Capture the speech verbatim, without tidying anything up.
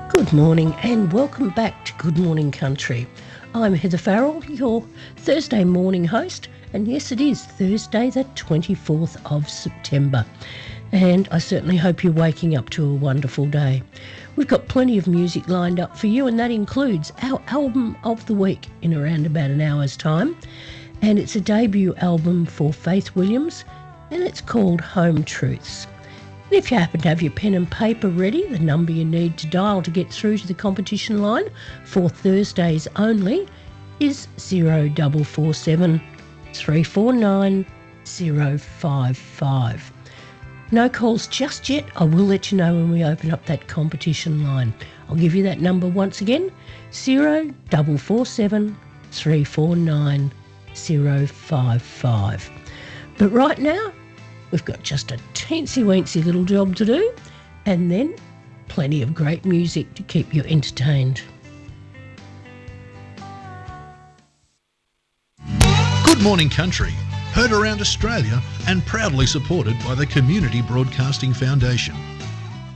Good morning and welcome back to Good Morning Country. I'm Heather Farrell, your Thursday morning host, and yes, it is Thursday the twenty-fourth of September, and I certainly hope you're waking up to a wonderful day. We've got plenty of music lined up for you, and that includes our album of the week in around about an hour's time, and it's a debut album for Faith Williams, and it's called Home Truths. And if you happen to have your pen and paper ready, the number you need to dial to get through to the competition line for Thursdays only is zero four four seven, three four nine, zero five five. No calls just yet. I will let you know when we open up that competition line. I'll give you that number once again, zero four four seven, three four nine, zero five five. But right now, we've got just a teensy-weensy little job to do, and then plenty of great music to keep you entertained. Good Morning Country, heard around Australia and proudly supported by the Community Broadcasting Foundation.